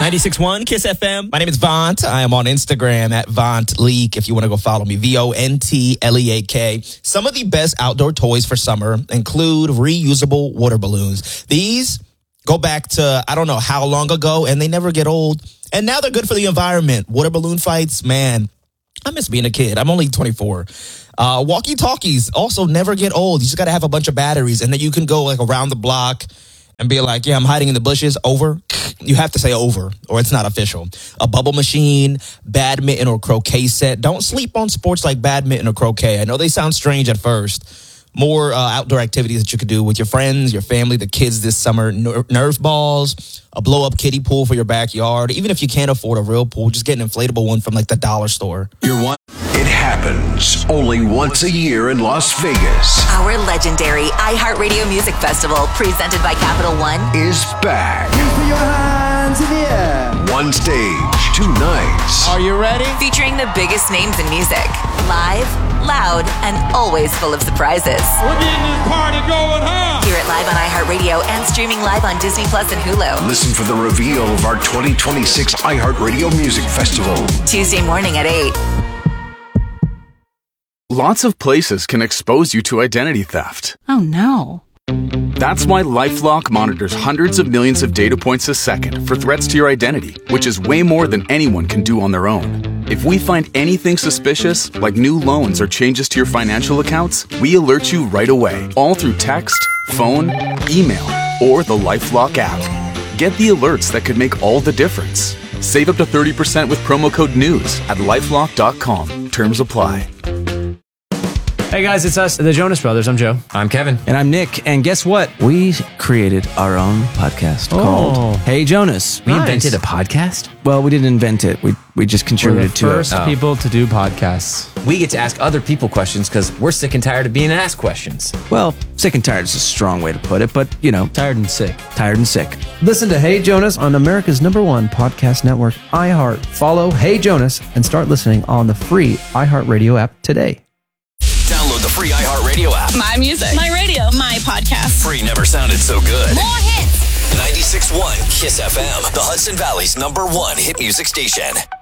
96.1 Kiss FM. My name is Vaunt. I am on Instagram at VauntLeak if you want to go follow me. VONTLEAK. Some of the best outdoor toys for summer include reusable water balloons. These go back to I don't know how long ago, and they never get old. And now they're good for the environment. Water balloon fights, man, I miss being a kid. I'm only 24. Walkie-talkies also never get old. You just got to have a bunch of batteries, and then you can go like around the block and be like, yeah, I'm hiding in the bushes. Over. You have to say over, or it's not official. A bubble machine, badminton or croquet set. Don't sleep on sports like badminton or croquet. I know they sound strange at first. More outdoor activities that you could do with your friends, your family, the kids this summer. Nerf balls, a blow-up kiddie pool for your backyard. Even if you can't afford a real pool, just get an inflatable one from like the dollar store. It happens only once a year in Las Vegas. Our legendary iHeartRadio Music Festival, presented by Capital One, Is back. Put your hands in the air. One stage, 2 nights. Are you ready? featuring the biggest names in music. Live, loud, and always full of surprises. We're getting this party going, huh? Hear it live on iHeartRadio and streaming live on Disney Plus and Hulu. Listen for the reveal of our 2026 iHeartRadio Music Festival. Tuesday morning at 8. Lots of places can expose you to identity theft. Oh no. That's why LifeLock monitors hundreds of millions of data points a second for threats to your identity, which is way more than anyone can do on their own. If we find anything suspicious, like new loans or changes to your financial accounts, we alert you right away, all through text, phone, email, or the LifeLock app. Get the alerts that could make all the difference. Save up to 30% with promo code NEWS at LifeLock.com. Terms apply. Hey guys, it's us, the Jonas Brothers. I'm Joe. I'm Kevin. And I'm Nick. And guess what? We created our own podcast called Hey Jonas. We invented a podcast? Well, we didn't invent it. We just contributed to it. We're the first people to do podcasts. We get to ask other people questions because we're sick and tired of being asked questions. Well, sick and tired is a strong way to put it, but, you know. Tired and sick. Tired and sick. Listen to Hey Jonas on America's #1 podcast network, iHeart. Follow Hey Jonas and start listening on the free iHeartRadio app today. Download the free iHeartRadio app. My music. My radio. My podcast. Free never sounded so good. More hits. 96.1 Kiss FM, the Hudson Valley's #1 hit music station.